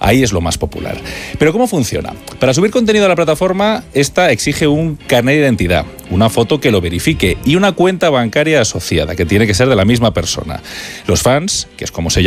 Ahí es lo más popular. Pero ¿cómo funciona? Para subir contenido a la plataforma, esta exige un carnet de identidad, una foto que lo verifique y una cuenta bancaria asociada, que tiene que ser de la misma persona. Los fans, que es como se llama,